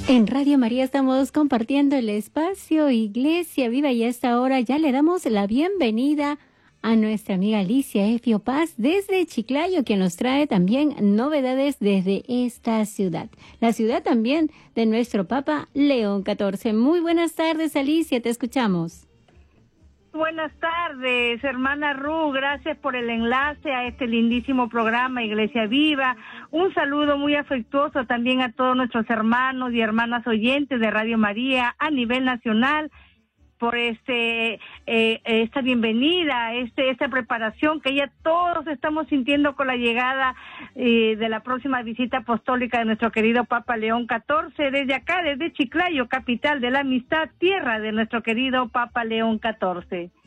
En Radio María estamos compartiendo el espacio Iglesia Viva y a esta hora ya le damos la bienvenida a nuestra amiga Alicia Efio Paz desde Chiclayo, quien nos trae también novedades desde esta ciudad. La ciudad también de nuestro Papa León XIV. Muy buenas tardes, Alicia, te escuchamos. Buenas tardes, hermana Ru, gracias por el enlace a este lindísimo programa Iglesia Viva. Un saludo muy afectuoso también a todos nuestros hermanos y hermanas oyentes de Radio María a nivel nacional por esta bienvenida, esta preparación que ya todos estamos sintiendo con la llegada de la próxima visita apostólica de nuestro querido Papa León XIV, desde acá, desde Chiclayo, capital de la amistad, tierra de nuestro querido Papa León XIV.